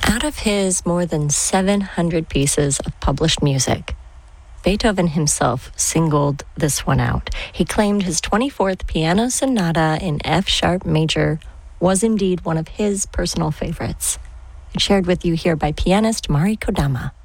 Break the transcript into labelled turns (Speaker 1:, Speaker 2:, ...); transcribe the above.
Speaker 1: Out of his more than 700 pieces of published music, Beethoven himself singled this one out. He claimed his 24th Piano Sonata in F-sharp major was indeed one of his personal favorites. It's shared with you here by pianist Mari Kodama.